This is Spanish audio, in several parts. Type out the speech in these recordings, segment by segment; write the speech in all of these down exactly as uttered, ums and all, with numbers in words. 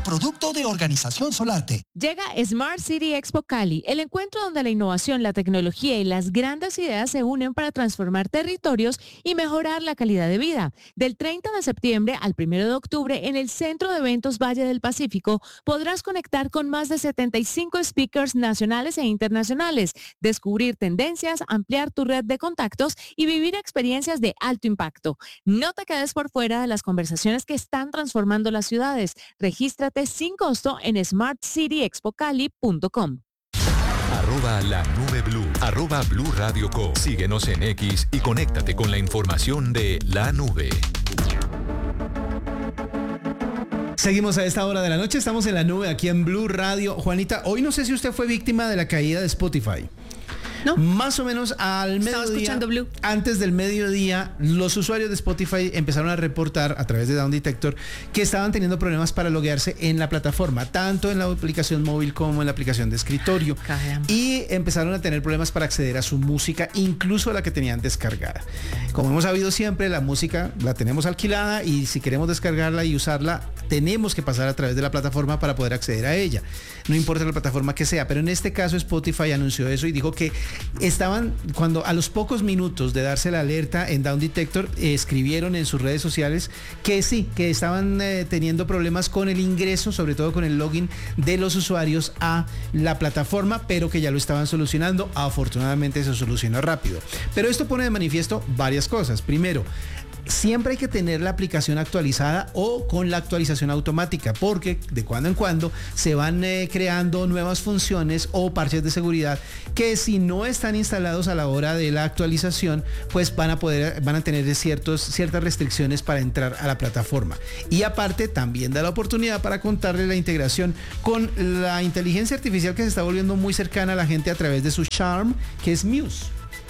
producto de Organización Solarte. Llega Smart City Expo Cali, el encuentro donde la innovación, la tecnología y las grandes ideas se unen para transformar territorios y mejorar la calidad de vida. Del treinta de septiembre al primero de octubre, en el Centro de Eventos Valle del Pacífico, podrás conectar con más de setenta y cinco speakers nacionales e internacionales, descubrir tendencias, ampliar tu red de contactos y vivir experiencias de alto impacto. No te quedes por fuera de las conversaciones que están transformando las ciudades. Regístrate sin costo en smart city expo cali punto com. Arroba la nube blue, arroba blue radio co. Síguenos en X y conéctate con la información de la nube. Seguimos a esta hora de la noche, estamos en la nube aquí en Blue Radio. Juanita, hoy no sé si usted fue víctima de la caída de Spotify. ¿No? Más o menos al Estaba mediodía, escuchando Blue. antes del mediodía, los usuarios de Spotify empezaron a reportar a través de Down Detector que estaban teniendo problemas para loguearse en la plataforma, tanto en la aplicación móvil como en la aplicación de escritorio. Caramba. Y empezaron a tener problemas para acceder a su música, incluso a la que tenían descargada. Como hemos sabido siempre, la música la tenemos alquilada y si queremos descargarla y usarla, tenemos que pasar a través de la plataforma para poder acceder a ella. No importa la plataforma que sea, pero en este caso Spotify anunció eso y dijo que estaban, cuando a los pocos minutos de darse la alerta en Down Detector, eh, escribieron en sus redes sociales que sí, que estaban eh, teniendo problemas con el ingreso, sobre todo con el login de los usuarios a la plataforma, pero que ya lo estaban solucionando. Afortunadamente se solucionó rápido. Pero esto pone de manifiesto varias cosas. Primero, siempre hay que tener la aplicación actualizada o con la actualización automática, porque de cuando en cuando se van eh, creando nuevas funciones o parches de seguridad que si no están instalados a la hora de la actualización, pues van a poder, van a tener ciertos, ciertas restricciones para entrar a la plataforma. Y aparte también da la oportunidad para contarle la integración con la inteligencia artificial que se está volviendo muy cercana a la gente a través de su Charm, que es Muse.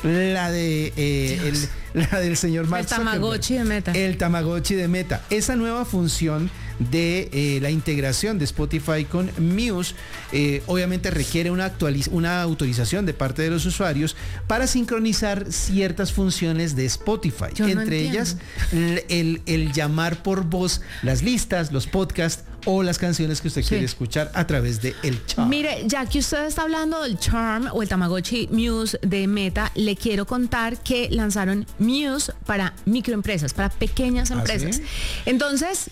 La de eh, el, la del señor Mark El Tamagotchi de Meta. El Tamagotchi de Meta. Esa nueva función de eh, la integración de Spotify con Muse eh, obviamente requiere una, actualiz- una autorización de parte de los usuarios para sincronizar ciertas funciones de Spotify. Yo no Entre entiendo. ellas el, el, el llamar por voz las listas, los podcasts o las canciones que usted Sí. quiere escuchar a través de el chat. Mire, ya que usted está hablando del Charm o el Tamagotchi Muse de Meta, le quiero contar que lanzaron Muse para microempresas, para pequeñas ¿Ah, empresas. sí? Entonces,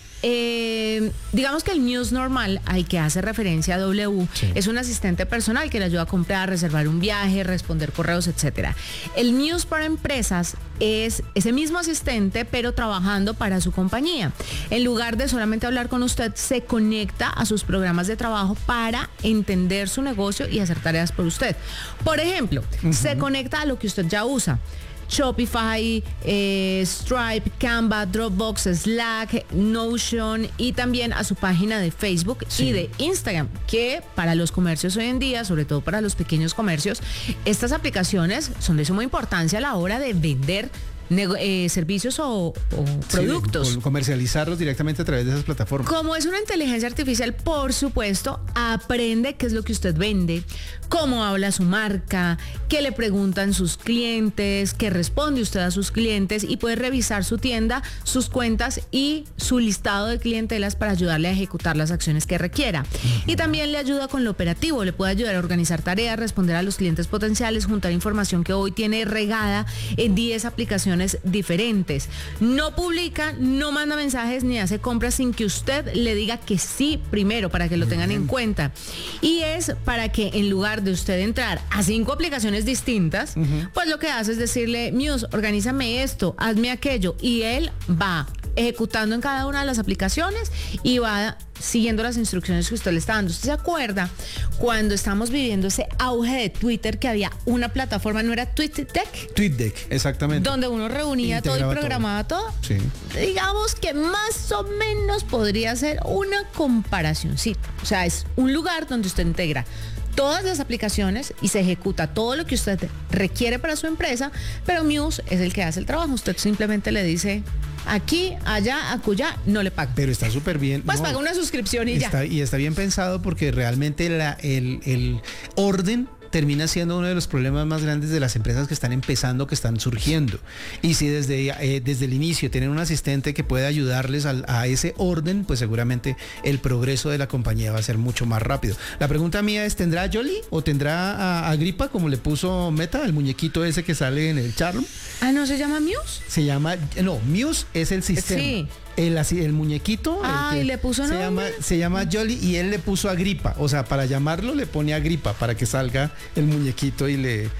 eh, digamos que el Muse normal, al que hace referencia a W, Sí. es un asistente personal que le ayuda a comprar, reservar un viaje, responder correos, etcétera. El Muse para empresas es ese mismo asistente, pero trabajando para su compañía. En lugar de solamente hablar con usted, se conecta a sus programas de trabajo para entender su negocio y hacer tareas por usted. Por ejemplo, uh-huh. se conecta a lo que usted ya usa. Shopify, eh, Stripe, Canva, Dropbox, Slack, Notion y también a su página de Facebook sí. y de Instagram, que para los comercios hoy en día, sobre todo para los pequeños comercios, estas aplicaciones son de suma importancia a la hora de vender Nego- eh, servicios o, o productos. Sí, comercializarlos directamente a través de esas plataformas. Como es una inteligencia artificial, por supuesto, aprende qué es lo que usted vende, cómo habla su marca, qué le preguntan sus clientes, qué responde usted a sus clientes y puede revisar su tienda, sus cuentas y su listado de clientelas para ayudarle a ejecutar las acciones que requiera. Uh-huh. Y también le ayuda con lo operativo, le puede ayudar a organizar tareas, responder a los clientes potenciales, juntar información que hoy tiene regada en diez aplicaciones diferentes. No publica, no manda mensajes ni hace compras sin que usted le diga que sí primero para que lo tengan en cuenta. Y es para que en lugar de usted entrar a cinco aplicaciones distintas, uh-huh. pues lo que hace es decirle, Muse, organízame esto, hazme aquello, y él va ejecutando en cada una de las aplicaciones y va siguiendo las instrucciones que usted le está dando. ¿Usted se acuerda cuando estamos viviendo ese auge de Twitter que había una plataforma, no era TweetDeck? TweetDeck, exactamente. Donde uno reunía todo y programaba todo. todo. Sí. Digamos que más o menos podría ser una comparacióncita. O sea, es un lugar donde usted integra todas las aplicaciones y se ejecuta todo lo que usted requiere para su empresa, pero Muse es el que hace el trabajo. Usted simplemente le dice aquí, allá, acullá, no le paga. Pero está súper bien. Pues no, paga una suscripción y está, ya. Y está bien pensado porque realmente la, el, el orden termina siendo uno de los problemas más grandes de las empresas que están empezando, que están surgiendo. Y si desde, eh, desde el inicio tienen un asistente que puede ayudarles a, a ese orden, pues seguramente el progreso de la compañía va a ser mucho más rápido. La pregunta mía es, ¿tendrá a Jolly o tendrá a Agripa, como le puso Meta, el muñequito ese que sale en el Charm? Ah, ¿no se llama Muse? Se llama, no, Muse es el sistema. Sí. El, así, el muñequito. Ah, el y le puso se nombre. llama, se llama Jolly y él le puso Agripa. O sea, para llamarlo le pone Agripa para que salga el muñequito y le...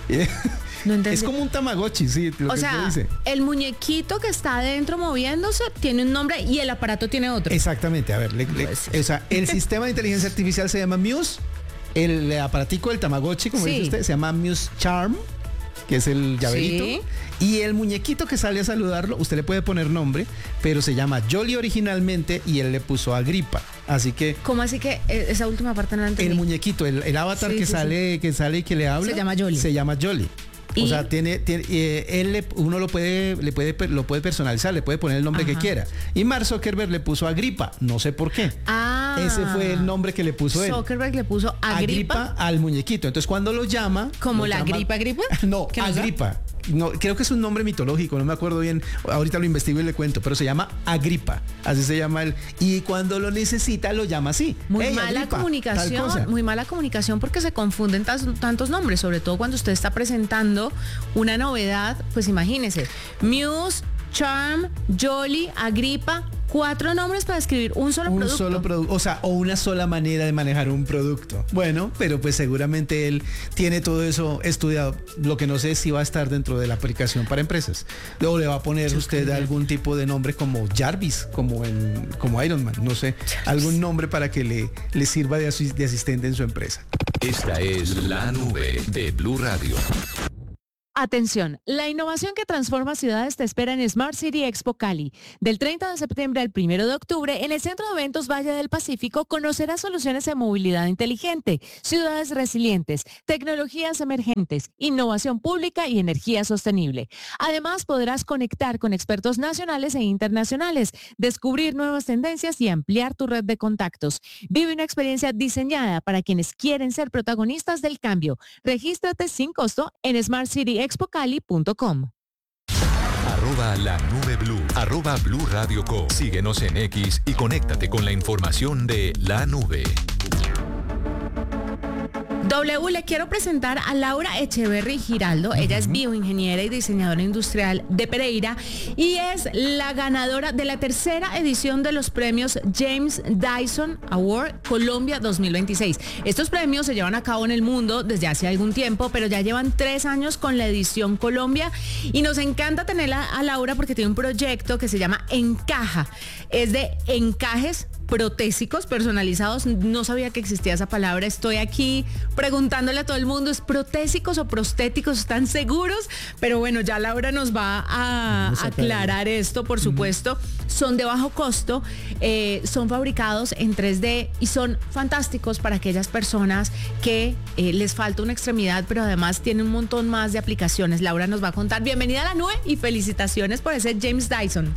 No entendí. Es como un Tamagotchi, sí, lo O que sea, usted dice. el muñequito que está adentro moviéndose tiene un nombre y el aparato tiene otro. Exactamente, a ver, le- le- Pues- o sea, el sistema de inteligencia artificial se llama Muse, el aparatico del Tamagotchi, como Sí. dice usted, se llama Muse Charm, que es el llaverito, Sí. y el muñequito que sale a saludarlo, usted le puede poner nombre, pero se llama Jolly originalmente y él le puso Agripa, así que ¿Cómo así que eh, esa última parte no la entendí? el muñequito, el, el avatar Sí, que sí, sale, que sale y que le habla, Se llama Jolly. Se llama Jolly. O Y- sea, tiene, tiene eh, él le- uno lo puede, le puede, per- lo puede personalizar, le puede poner el nombre que Ajá. quiera. Y Mark Zuckerberg le puso Agripa, no sé por qué. Ah. Ese fue el nombre que le puso él. Zuckerberg le puso Agripa. Agripa al muñequito. Entonces cuando lo llama, ¿Como lo la llama- gripa, gripa? No, ¿Qué nos da? Agripa. No, creo que es un nombre mitológico, no me acuerdo bien. Ahorita lo investigo y le cuento, pero se llama Agripa. Así se llama él. Y cuando lo necesita, lo llama así. Muy Hey, mala Agripa, tal comunicación, cosa. muy mala comunicación porque se confunden tas- tantos nombres, sobre todo cuando usted está presentando una novedad, pues imagínese, Muse, Charm, Jolly, Agripa, cuatro nombres para escribir un solo un producto. solo producto, o sea, o una sola manera de manejar un producto. Bueno, pero pues seguramente él tiene todo eso estudiado. Lo que no sé es si va a estar dentro de la aplicación para empresas. O le va a poner usted algún tipo de nombre como Jarvis, como en, como Iron Man, no sé, algún nombre para que le, le sirva de, asis- de asistente en su empresa. Esta es la nube de Blue Radio. Atención, la innovación que transforma ciudades te espera en Smart City Expo Cali. Del treinta de septiembre al primero de octubre, en el Centro de Eventos Valle del Pacífico conocerás soluciones de movilidad inteligente, ciudades resilientes, tecnologías emergentes, innovación pública y energía sostenible. Además, podrás conectar con expertos nacionales e internacionales, descubrir nuevas tendencias y ampliar tu red de contactos. Vive una experiencia diseñada para quienes quieren ser protagonistas del cambio. Regístrate sin costo en smart city expo cali punto com. Arroba la nube blue. Arroba Blue Radio Co. Síguenos en X y conéctate con la información de la nube. W, le quiero presentar a Laura Echeverry Giraldo. Ella es bioingeniera y diseñadora industrial de Pereira y es la ganadora de la tercera edición de los premios James Dyson Award Colombia dos mil veintiséis. Estos premios se llevan a cabo en el mundo desde hace algún tiempo, pero ya llevan tres años con la edición Colombia y nos encanta tenerla a Laura porque tiene un proyecto que se llama Encaja. Es de encajes protésicos personalizados. No sabía que existía esa palabra. Estoy aquí preguntándole a todo el mundo, ¿es protésicos o prostéticos? ¿Están seguros? Pero bueno, ya Laura nos va a Vamos a aclarar esto, por supuesto. Son de bajo costo, eh, son fabricados en tres D y son fantásticos para aquellas personas que eh, les falta una extremidad, pero además tienen un montón más de aplicaciones. Laura nos va a contar. Bienvenida a la nube y felicitaciones por ese James Dyson.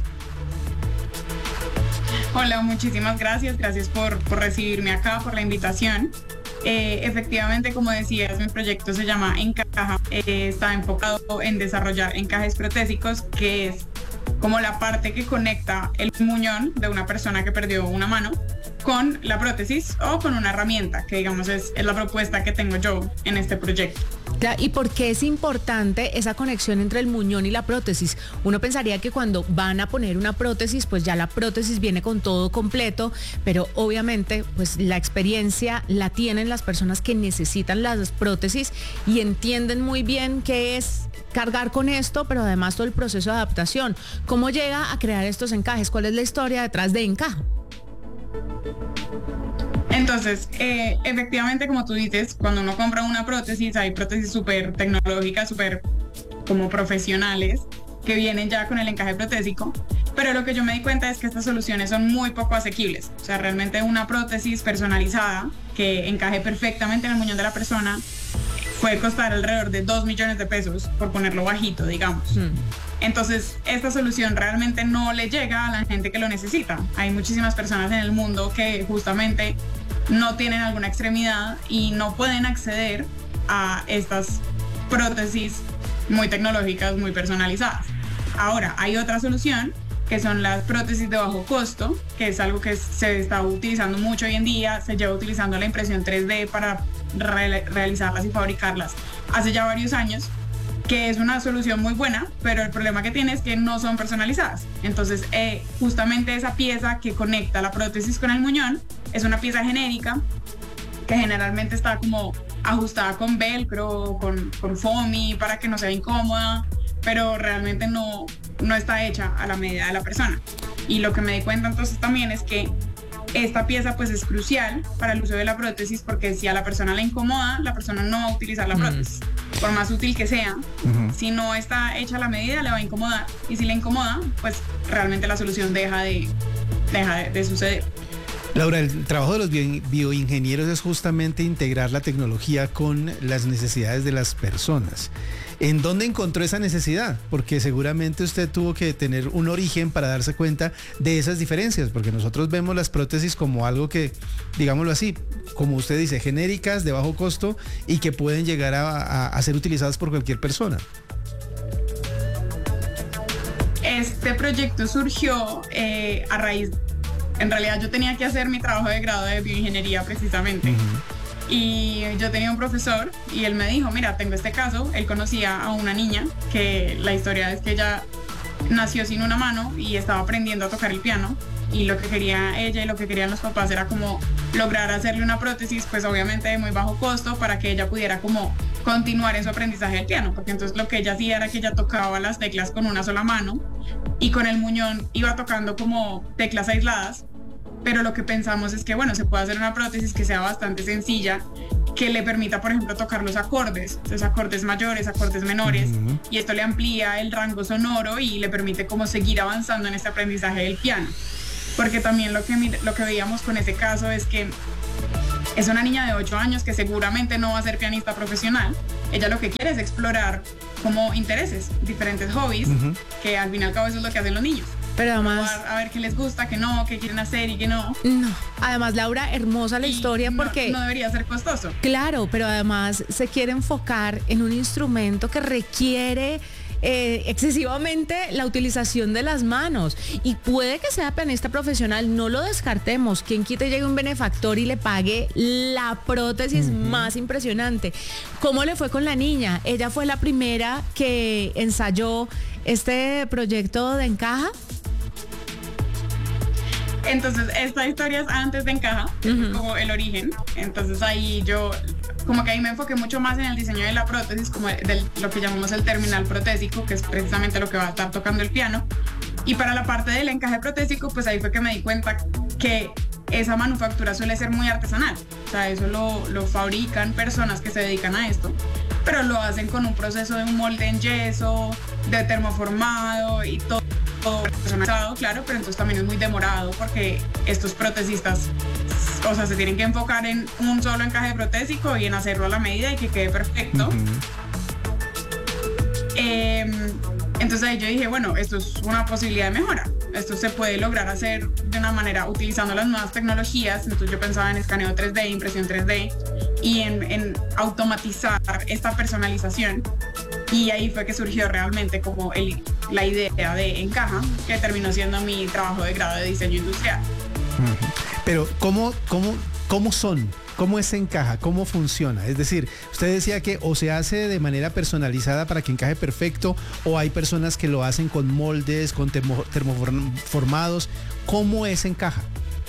Hola, muchísimas gracias. Gracias por, por recibirme acá, por la invitación. Eh, efectivamente, como decías, mi proyecto se llama Encaja. Eh, está enfocado en desarrollar encajes protésicos, que es como la parte que conecta el muñón de una persona que perdió una mano con la prótesis o con una herramienta, que digamos es, es la propuesta que tengo yo en este proyecto. ¿Y por qué es importante esa conexión entre el muñón y la prótesis? Uno pensaría que cuando van a poner una prótesis, pues ya la prótesis viene con todo completo, pero obviamente pues la experiencia la tienen las personas que necesitan las prótesis y entienden muy bien qué es cargar con esto, pero además todo el proceso de adaptación. ¿Cómo llega a crear estos encajes? ¿Cuál es la historia detrás de Encaja? Entonces, eh, efectivamente, como tú dices, cuando uno compra una prótesis, hay prótesis súper tecnológicas, súper como profesionales, que vienen ya con el encaje protésico, pero lo que yo me di cuenta es que estas soluciones son muy poco asequibles. O sea, realmente una prótesis personalizada que encaje perfectamente en el muñón de la persona puede costar alrededor de dos millones de pesos, por ponerlo bajito, digamos. Hmm. Entonces, esta solución realmente no le llega a la gente que lo necesita. Hay muchísimas personas en el mundo que justamente no tienen alguna extremidad y no pueden acceder a estas prótesis muy tecnológicas, muy personalizadas. Ahora, hay otra solución, que son las prótesis de bajo costo, que es algo que se está utilizando mucho hoy en día. Se lleva utilizando la impresión tres D para re- realizarlas y fabricarlas hace ya varios años, que es una solución muy buena, pero el problema que tiene es que no son personalizadas. Entonces, eh, justamente esa pieza que conecta la prótesis con el muñón es una pieza genérica que generalmente está como ajustada con velcro, con, con foamy, para que no sea incómoda, pero realmente no, no está hecha a la medida de la persona. Y lo que me di cuenta entonces también es que esta pieza pues es crucial para el uso de la prótesis, porque si a la persona le incomoda, la persona no va a utilizar la prótesis. Mm. Por más útil que sea, uh-huh. si no está hecha a la medida, le va a incomodar. Y si le incomoda, pues realmente la solución deja de, deja de, de suceder. Laura, el trabajo de los bio- bioingenieros es justamente integrar la tecnología con las necesidades de las personas. ¿En dónde encontró esa necesidad? Porque seguramente usted tuvo que tener un origen para darse cuenta de esas diferencias, porque nosotros vemos las prótesis como algo que, digámoslo así, como usted dice, genéricas, de bajo costo y que pueden llegar a, a, a ser utilizadas por cualquier persona. Este proyecto surgió eh, a raíz, en realidad yo tenía que hacer mi trabajo de grado de bioingeniería precisamente. Uh-huh. Y yo tenía un profesor y él me dijo, mira, tengo este caso. Él conocía a una niña que la historia es que ella nació sin una mano y estaba aprendiendo a tocar el piano, y lo que quería ella y lo que querían los papás era como lograr hacerle una prótesis, pues obviamente de muy bajo costo, para que ella pudiera como continuar en su aprendizaje del piano, porque entonces lo que ella hacía era que ella tocaba las teclas con una sola mano y con el muñón iba tocando como teclas aisladas. Pero lo que pensamos es que, bueno, se puede hacer una prótesis que sea bastante sencilla, que le permita, por ejemplo, tocar los acordes, los acordes mayores, acordes menores, uh-huh. y esto le amplía el rango sonoro y le permite como seguir avanzando en este aprendizaje del piano. Porque también lo que, lo que veíamos con ese caso es que es una niña de ocho años que seguramente no va a ser pianista profesional. Ella lo que quiere es explorar como intereses, diferentes hobbies, uh-huh. que al fin y al cabo eso es lo que hacen los niños. Pero además, a ver qué les gusta, qué no, qué quieren hacer y qué no. No, además, Laura, hermosa la y historia no, porque... No debería ser costoso. Claro, pero además se quiere enfocar en un instrumento que requiere eh, excesivamente la utilización de las manos. Y puede que sea pianista profesional, no lo descartemos. Quien quite llegue un benefactor y le pague la prótesis uh-huh. más impresionante. ¿Cómo le fue con la niña? Ella fue la primera que ensayó este proyecto de Encaja. Entonces, esta historia es antes de Encaja, uh-huh. como el origen. Entonces ahí yo, como que ahí me enfoqué mucho más en el diseño de la prótesis, como de lo que llamamos el terminal protésico, que es precisamente lo que va a estar tocando el piano. Y para la parte del encaje protésico, pues ahí fue que me di cuenta que esa manufactura suele ser muy artesanal. O sea, eso lo, lo fabrican personas que se dedican a esto, pero lo hacen con un proceso de un molde en yeso, de termoformado y todo. Personalizado, claro, pero entonces también es muy demorado porque estos protesistas, o sea, se tienen que enfocar en un solo encaje protésico y en hacerlo a la medida y que quede perfecto. Uh-huh. Eh, entonces ahí yo dije, bueno, esto es una posibilidad de mejora. Esto se puede lograr hacer de una manera utilizando las nuevas tecnologías. Entonces yo pensaba en escaneo tres D, impresión tres D y en, en automatizar esta personalización. Y ahí fue que surgió realmente como el, la idea de Encaja, que terminó siendo mi trabajo de grado de diseño industrial. Uh-huh. Pero ¿cómo, cómo, cómo son? ¿Cómo es Encaja? ¿Cómo funciona? Es decir, usted decía que o se hace de manera personalizada para que encaje perfecto, o hay personas que lo hacen con moldes, con termo, termoformados. ¿Cómo es Encaja?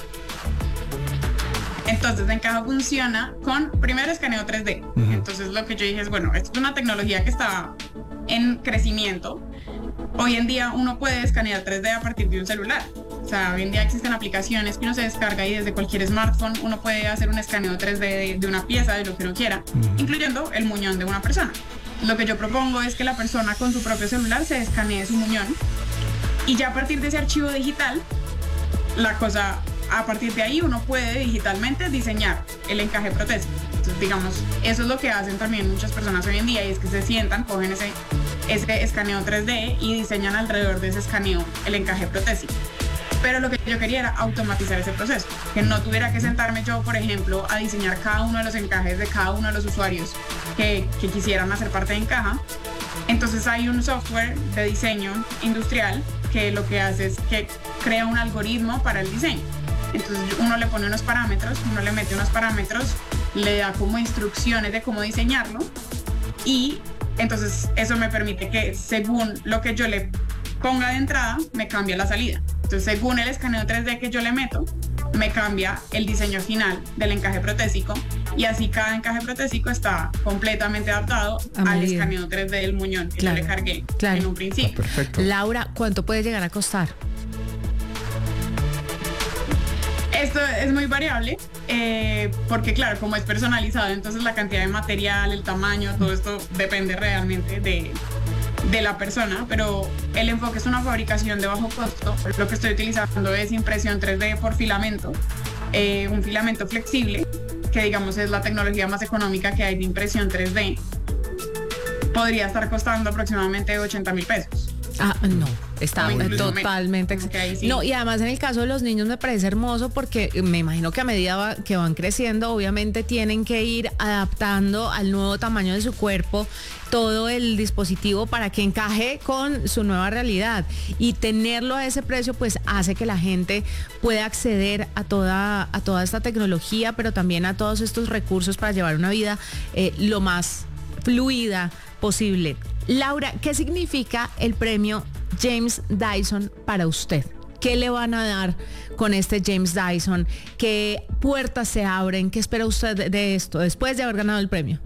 Entonces, Encaja funciona con, primero, escaneo tres D. Uh-huh. Entonces, lo que yo dije es, bueno, esto es una tecnología que está en crecimiento. Hoy en día uno puede escanear tres D a partir de un celular. O sea, hoy en día existen aplicaciones que uno se descarga y desde cualquier smartphone uno puede hacer un escaneo tres D de, de una pieza, de lo que uno quiera, uh-huh. incluyendo el muñón de una persona. Lo que yo propongo es que la persona con su propio celular se escanee su muñón y ya a partir de ese archivo digital, la cosa... A partir de ahí uno puede digitalmente diseñar el encaje protésico. Entonces, digamos, eso es lo que hacen también muchas personas hoy en día, y es que se sientan, cogen ese, ese escaneo tres D y diseñan alrededor de ese escaneo el encaje protésico. Pero lo que yo quería era automatizar ese proceso. que no tuviera que sentarme yo, por ejemplo, a diseñar cada uno de los encajes de cada uno de los usuarios que, que quisieran hacer parte de Encaja. Entonces hay un software de diseño industrial que lo que hace es que crea un algoritmo para el diseño. Entonces uno le pone unos parámetros, uno le mete unos parámetros, le da como instrucciones de cómo diseñarlo y entonces eso me permite que según lo que yo le ponga de entrada, me cambia la salida. Entonces según el escaneo tres D que yo le meto, me cambia el diseño final del encaje protésico y así cada encaje protésico está completamente adaptado al escaneo tres D del muñón que claro, yo le cargué claro. en un principio. Ah, perfecto. Laura, ¿cuánto puede llegar a costar? Esto es muy variable eh, porque claro, como es personalizado, entonces la cantidad de material, el tamaño, todo esto depende realmente de, de la persona, pero el enfoque es una fabricación de bajo costo. Lo que estoy utilizando es impresión tres D por filamento, eh, un filamento flexible, que digamos es la tecnología más económica que hay de impresión tres D. Podría estar costando aproximadamente ochenta mil pesos. Ah, no, está totalmente... Okay, sí. No, y además en el caso de los niños me parece hermoso porque me imagino que a medida va, que van creciendo, obviamente tienen que ir adaptando al nuevo tamaño de su cuerpo todo el dispositivo para que encaje con su nueva realidad. Y tenerlo a ese precio pues hace que la gente pueda acceder a toda, a toda esta tecnología, pero también a todos estos recursos para llevar una vida eh, lo más fluida posible. Laura, ¿qué significa el premio James Dyson para usted? ¿Qué le van a dar con este James Dyson? ¿Qué puertas se abren? ¿Qué espera usted de esto después de haber ganado el premio?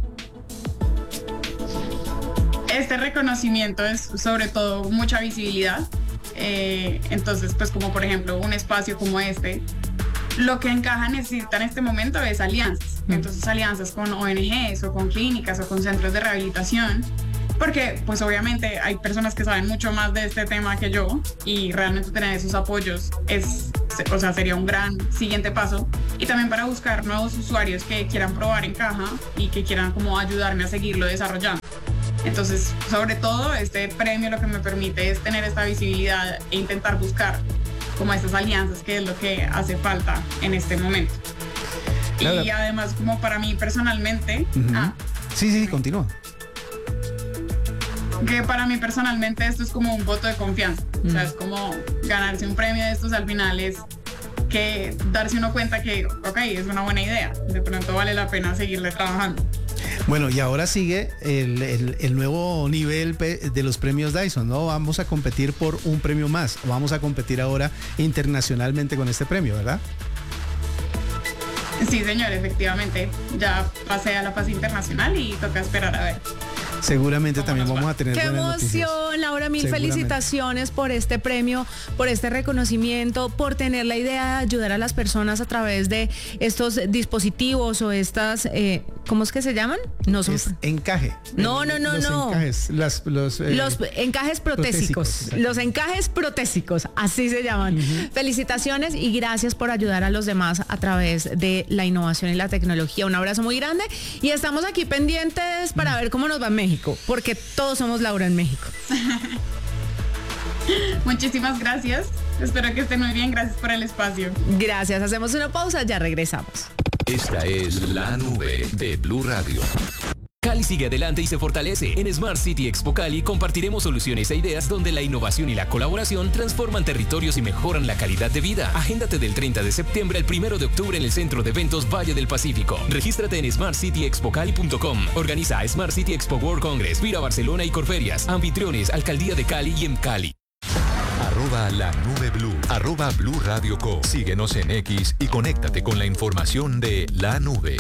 Este reconocimiento es sobre todo mucha visibilidad. Eh, entonces, pues como por ejemplo un espacio como este, lo que Encaja necesita en este momento es alianzas. Entonces alianzas con O N Ges o con clínicas o con centros de rehabilitación. Porque pues obviamente hay personas que saben mucho más de este tema que yo y realmente tener esos apoyos es, o sea, sería un gran siguiente paso. Y también para buscar nuevos usuarios que quieran probar Encaja y que quieran como ayudarme a seguirlo desarrollando. Entonces, sobre todo, este premio lo que me permite es tener esta visibilidad e intentar buscar como estas alianzas, que es lo que hace falta en este momento. Claro. Y además, como para mí personalmente... Uh-huh. ah, sí, sí, continúa. Que para mí personalmente esto es como un voto de confianza. Mm. O sea, es como ganarse un premio de estos al final es que darse uno cuenta que, ok, es una buena idea. De pronto vale la pena seguirle trabajando. Bueno, y ahora sigue el, el, el nuevo nivel de los premios Dyson, ¿no? Vamos a competir por un premio más. Vamos a competir ahora internacionalmente con este premio, ¿verdad? Sí, señor, efectivamente. Ya pasé a la fase internacional y toca esperar a ver. Seguramente también vamos a tener ¡Qué buenas emoción, noticias. Laura! Mil felicitaciones por este premio, por este reconocimiento, por tener la idea de ayudar a las personas a través de estos dispositivos o estas, eh, ¿cómo es que se llaman? No son... Es encaje. No, no, no, los no. Encajes, las, los, eh, los encajes protésicos. protésicos los encajes protésicos, así se llaman. Uh-huh. Felicitaciones y gracias por ayudar a los demás a través de la innovación y la tecnología. Un abrazo muy grande y estamos aquí pendientes para uh-huh. ver cómo nos va en México. Porque todos somos Laura en México. Muchísimas gracias. Espero que estén muy bien. Gracias por el espacio. Gracias. Hacemos una pausa. Ya regresamos. Esta es La Nube de Blue Radio. Cali sigue adelante y se fortalece. En Smart City Expo Cali compartiremos soluciones e ideas donde la innovación y la colaboración transforman territorios y mejoran la calidad de vida. Agéndate del treinta de septiembre al primero de octubre en el Centro de Eventos Valle del Pacífico. Regístrate en smart city expo cali punto com. Organiza Smart City Expo World Congress, Vira Barcelona y Corferias. Anfitriones, Alcaldía de Cali y EMCali. Arroba la nube blue. Arroba Blue Radio Co. Síguenos en X y conéctate con la información de La Nube.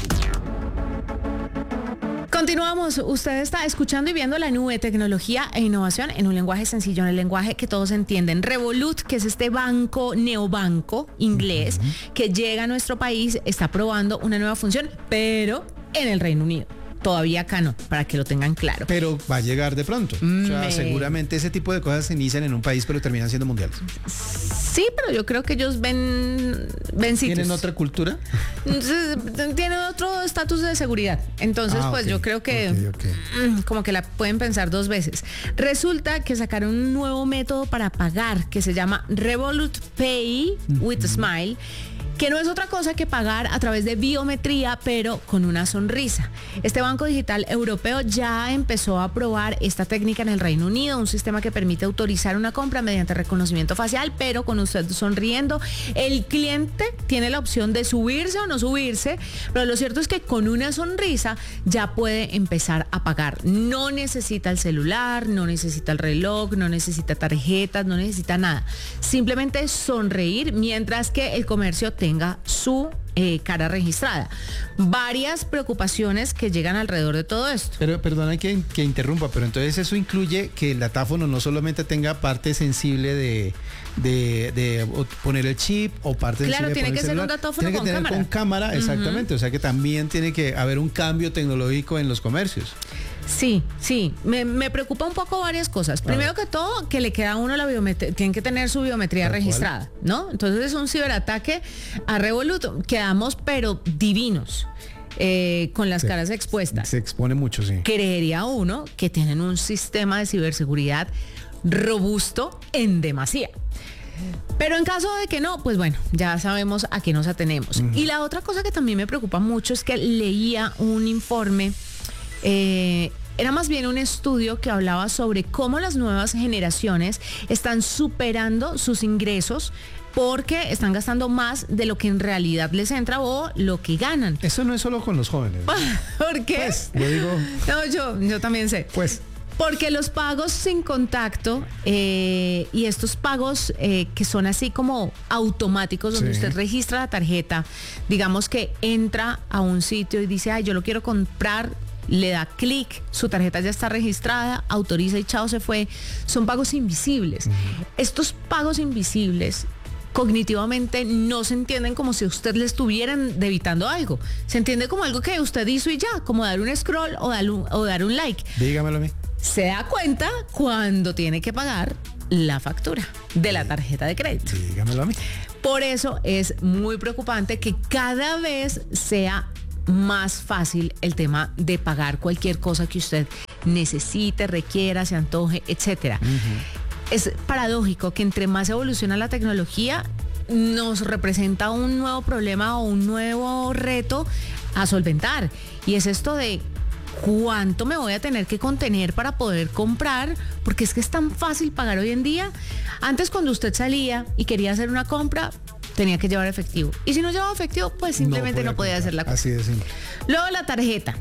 Continuamos, usted está escuchando y viendo La Nube, tecnología e innovación en un lenguaje sencillo, en el lenguaje que todos entienden. Revolut, que es este banco, neobanco inglés, uh-huh. que llega a nuestro país, está probando una nueva función, pero en el Reino Unido. Todavía acá no, para que lo tengan claro. Pero va a llegar de pronto. Mm, o sea, seguramente ese tipo de cosas se inician en un país, pero terminan siendo mundiales. Sí, pero yo creo que ellos ven, ven sitios. ¿Tienen otra cultura? Tienen otro estatus de seguridad. Entonces, ah, pues okay. yo creo que okay, okay. como que la pueden pensar dos veces. Resulta que sacaron un nuevo método para pagar que se llama Revolut Pay with a Smile. que no es otra cosa que pagar a través de biometría, pero con una sonrisa. Este Banco Digital Europeo ya empezó a probar esta técnica en el Reino Unido, un sistema que permite autorizar una compra mediante reconocimiento facial, pero con usted sonriendo. El cliente tiene la opción de subirse o no subirse, pero lo cierto es que con una sonrisa ya puede empezar a pagar. No necesita el celular, no necesita el reloj, no necesita tarjetas, no necesita nada. Simplemente sonreír mientras que el comercio tenga su eh, cara registrada. Varias preocupaciones que llegan alrededor de todo esto. Pero perdona que, que interrumpa, pero entonces eso incluye que el datáfono no solamente tenga parte sensible de, de, de poner el chip o parte claro, sensible de tiene poner que el ser celular. un datáfono tiene que con tener cámara. con cámara, exactamente. Uh-huh. O sea que también tiene que haber un cambio tecnológico en los comercios. Sí, sí, me, me preocupa un poco varias cosas. Primero que todo, que le queda a uno la biometría, tienen que tener su biometría Tal registrada, cual. ¿no? Entonces es un ciberataque a revoluto. Quedamos pero divinos. Eh, con las se, caras expuestas. Se expone mucho, sí. Creería uno que tienen un sistema de ciberseguridad robusto en demasía. Pero en caso de que no, pues bueno, ya sabemos a qué nos atenemos. Uh-huh. Y la otra cosa que también me preocupa mucho es que leía un informe, eh, era más bien un estudio que hablaba sobre cómo las nuevas generaciones están superando sus ingresos porque están gastando más de lo que en realidad les entra o lo que ganan. Eso no es solo con los jóvenes. ¿Por qué? Pues, lo digo. No, yo, yo también sé. Pues. Porque los pagos sin contacto eh, y estos pagos eh, que son así como automáticos, donde sí. usted registra la tarjeta, digamos que entra a un sitio y dice, ay, yo lo quiero comprar, le da clic, su tarjeta ya está registrada, autoriza y chao, se fue. Son pagos invisibles. Uh-huh. Estos pagos invisibles cognitivamente no se entienden como si usted le estuvieran debitando algo. Se entiende como algo que usted hizo y ya, como dar un scroll o dar un, o dar un like. Dígamelo a mí. Se da cuenta cuando tiene que pagar la factura de la tarjeta de crédito. Dígamelo a mí. Por eso es muy preocupante que cada vez sea más fácil el tema de pagar cualquier cosa que usted necesite, requiera, se antoje, etcétera. Uh-huh. Es paradójico que entre más evoluciona la tecnología, nos representa un nuevo problema o un nuevo reto a solventar. Y es esto de cuánto me voy a tener que contener para poder comprar, porque es que es tan fácil pagar hoy en día. Antes, cuando usted salía y quería hacer una compra, tenía que llevar efectivo. Y si no llevaba efectivo, pues simplemente no podía, no podía hacer la compra. Así de simple. Luego la tarjeta.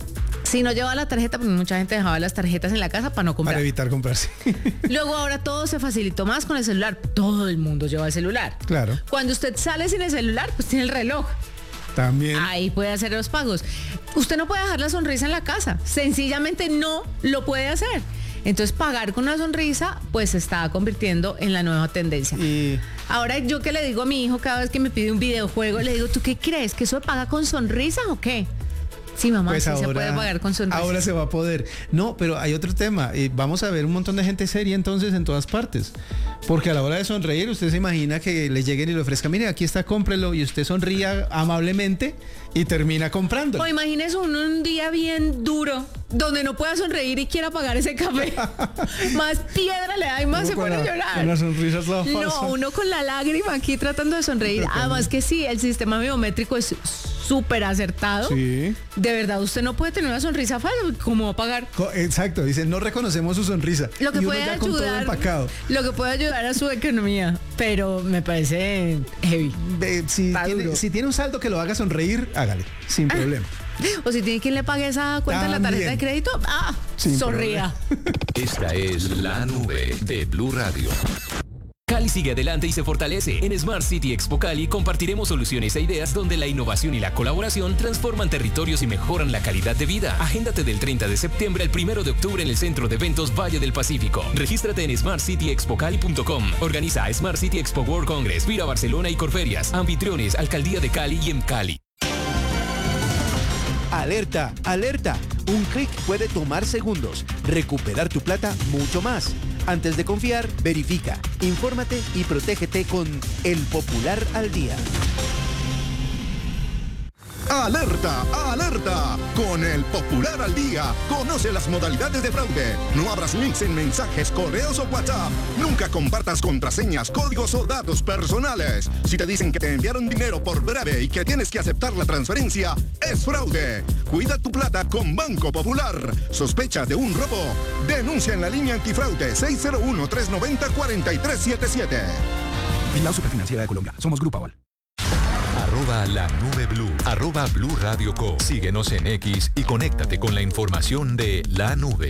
Si no llevaba la tarjeta, pues mucha gente dejaba las tarjetas en la casa para no comprar. Para evitar comprarse. Luego ahora todo se facilitó más con el celular. Todo el mundo lleva el celular. Claro. Cuando usted sale sin el celular, pues tiene el reloj. También. Ahí puede hacer los pagos. Usted no puede dejar la sonrisa en la casa. Sencillamente no lo puede hacer. Entonces pagar con una sonrisa pues se está convirtiendo en la nueva tendencia. Y... Ahora yo que le digo a mi hijo cada vez que me pide un videojuego, le digo, ¿tú qué crees? ¿Que eso paga con sonrisa o qué? Sí, mamá, pues sí ahora, se puede pagar con sonrisa. Ahora se va a poder. No, pero hay otro tema. Eh, vamos a ver un montón de gente seria entonces en todas partes. Porque a la hora de sonreír, usted se imagina que le lleguen y le ofrezcan, mire, aquí está, cómprelo, y usted sonría amablemente y termina comprando. O imagínese un, un día bien duro, donde no pueda sonreír y quiera pagar ese café. Más piedra le da y más uno se pone a llorar. Con la sonrisa toda falsa. No, uno con la lágrima aquí tratando de sonreír. Además que sí, el sistema biométrico es súper acertado. Sí. De verdad, usted no puede tener una sonrisa falsa. ¿Cómo va a pagar? Exacto, dice, no reconocemos su sonrisa. Lo que y puede uno ya con todo ayudar, empacado. Lo que puede ayudar a su economía, pero me parece heavy. De, si, tiene, si tiene un saldo que lo haga sonreír, hágale, sin ah. problema. O si tiene quien le pague esa cuenta También. en la tarjeta de crédito, ah, sin sonría. Problema. Esta es la nube de Blue Radio. Cali sigue adelante y se fortalece. En Smart City Expo Cali compartiremos soluciones e ideas donde la innovación y la colaboración transforman territorios y mejoran la calidad de vida. Agéndate del treinta de septiembre al primero de octubre en el Centro de Eventos Valle del Pacífico. Regístrate en smart city expo cali punto com. Organiza Smart City Expo World Congress, Vira Barcelona y Corferias. Anfitriones, Alcaldía de Cali y EMCali. Alerta, alerta. Un clic puede tomar segundos. Recuperar tu plata mucho más. Antes de confiar, verifica, infórmate y protégete con El Popular al Día. ¡Alerta! ¡Alerta! Con el Popular al Día, conoce las modalidades de fraude. No abras links en mensajes, correos o WhatsApp. Nunca compartas contraseñas, códigos o datos personales. Si te dicen que te enviaron dinero por breve y que tienes que aceptar la transferencia, es fraude. Cuida tu plata con Banco Popular. ¿Sospechas de un robo? Denuncia en la línea antifraude seis cero uno, tres nueve cero, cuatro tres siete siete. La Superfinanciera de Colombia. Somos Grupo Aval. Arroba la nube blue. Arroba Blue Radio Co. Síguenos en X y conéctate con la información de la nube.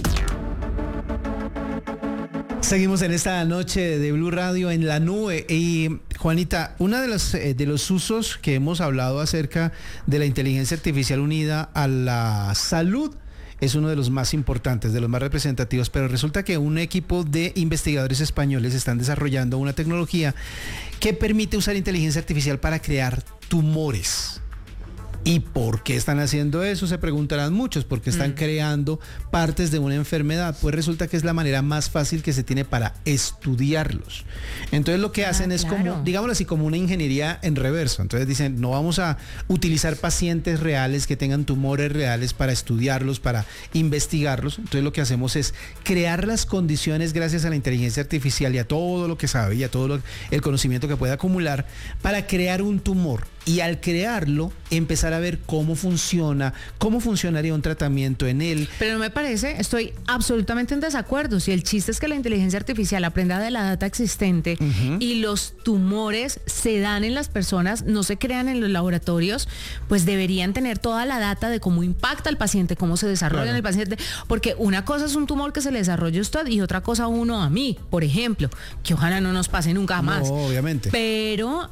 Seguimos en esta noche de Blue Radio en la nube. Y Juanita, uno de los, eh, de los usos que hemos hablado acerca de la inteligencia artificial unida a la salud es uno de los más importantes, de los más representativos, pero resulta que un equipo de investigadores españoles están desarrollando una tecnología que permite usar inteligencia artificial para crear tumores. ¿Y por qué están haciendo eso? Se preguntarán muchos, porque están mm. creando partes de una enfermedad. Pues resulta que es la manera más fácil que se tiene para estudiarlos. Entonces lo que ah, hacen es claro. como, digámoslo así, como una ingeniería en reverso. Entonces dicen, no vamos a utilizar pacientes reales que tengan tumores reales para estudiarlos, para investigarlos. Entonces lo que hacemos es crear las condiciones gracias a la inteligencia artificial y a todo lo que sabe y a todo lo, el conocimiento que puede acumular para crear un tumor. Y al crearlo, empezar a ver cómo funciona, cómo funcionaría un tratamiento en él. Pero no me parece, estoy absolutamente en desacuerdo. Si el chiste es que la inteligencia artificial aprenda de la data existente uh-huh. y los tumores se dan en las personas, no se crean en los laboratorios, pues deberían tener toda la data de cómo impacta al paciente, cómo se desarrolla claro. en el paciente. Porque una cosa es un tumor que se le desarrolle a usted y otra cosa uno a mí, por ejemplo, que ojalá no nos pase nunca más. No, obviamente. Pero...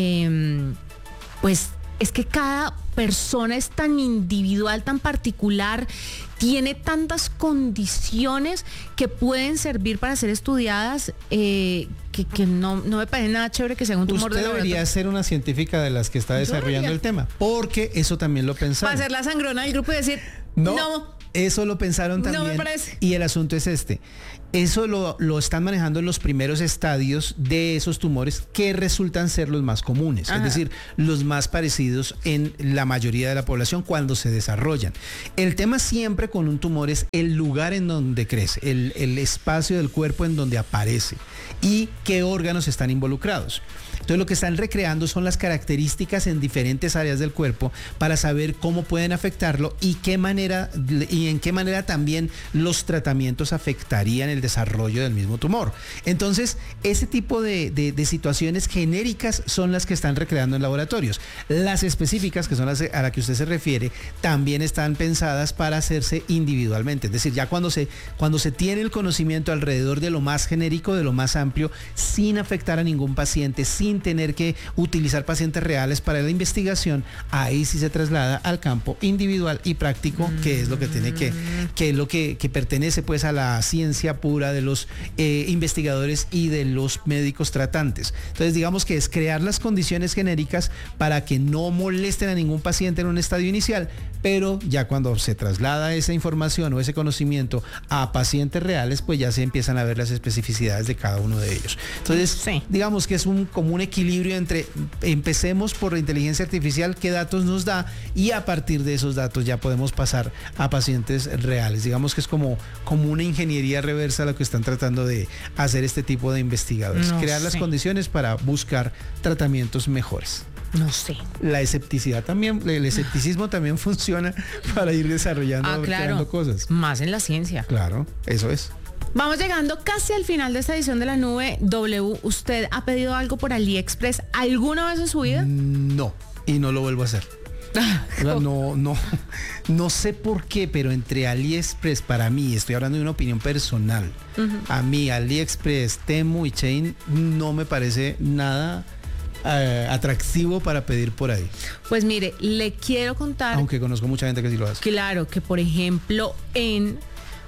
Eh, pues es que cada persona es tan individual, tan particular, tiene tantas condiciones que pueden servir para ser estudiadas, eh, que, que no, no me parece nada chévere que sea un tumor de laboratorio. Usted debería ser una científica de las que está desarrollando el tema, porque eso también lo pensaron. Para hacer la sangrona del grupo y decir, no. no. Eso lo pensaron también. No me parece. Y el asunto es este. Eso lo, lo están manejando en los primeros estadios de esos tumores que resultan ser los más comunes. Ajá. Es decir, los más parecidos en la mayoría de la población cuando se desarrollan. El tema siempre con un tumor es el lugar en donde crece, el, el espacio del cuerpo en donde aparece y qué órganos están involucrados. Entonces lo que están recreando son las características en diferentes áreas del cuerpo para saber cómo pueden afectarlo y qué manera y en qué manera también los tratamientos afectarían el desarrollo del mismo tumor. Entonces, ese tipo de, de, de situaciones genéricas son las que están recreando en laboratorios. Las específicas, que son las a las que usted se refiere, también están pensadas para hacerse individualmente. Es decir, ya cuando se, cuando se tiene el conocimiento alrededor de lo más genérico, de lo más amplio, sin afectar a ningún paciente, sin tener que utilizar pacientes reales para la investigación, ahí sí se traslada al campo individual y práctico, mm. que es lo que tiene que, que es lo que, que pertenece pues a la ciencia pura de los eh, investigadores y de los médicos tratantes. Entonces digamos que es crear las condiciones genéricas para que no molesten a ningún paciente en un estadio inicial, pero ya cuando se traslada esa información o ese conocimiento a pacientes reales, pues ya se empiezan a ver las especificidades de cada uno de ellos. Entonces, sí. digamos que es un como un equilibrio entre empecemos por la inteligencia artificial, qué datos nos da, y a partir de esos datos ya podemos pasar a pacientes reales. Digamos que es como, como una ingeniería reversa lo que están tratando de hacer este tipo de investigadores, no crear sé. las condiciones para buscar tratamientos mejores. No sé. La escepticidad también, el escepticismo también funciona para ir desarrollando ah, claro. cosas. Más en la ciencia. Claro, eso es. Vamos llegando casi al final de esta edición de La Nube. W, ¿usted ha pedido algo por AliExpress alguna vez en su vida? No, y no lo vuelvo a hacer. O sea, no, no, no sé por qué, pero entre AliExpress, para mí, estoy hablando de una opinión personal, uh-huh. a mí AliExpress, Temu y Chain no me parece nada Uh, atractivo para pedir por ahí. Pues mire, le quiero contar, aunque conozco mucha gente que sí lo hace. Claro, que por ejemplo en